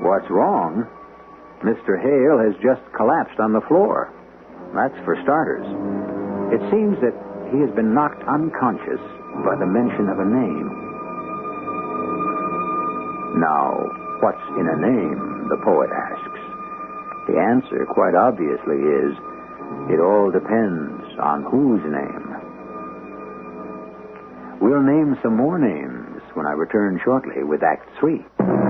What's wrong? Mr. Hale has just collapsed on the floor. That's for starters. It seems that he has been knocked unconscious by the mention of a name. Now, what's in a name, the poet asks. The answer, quite obviously, is it all depends on whose name. We'll name some more names when I return shortly with Act 3.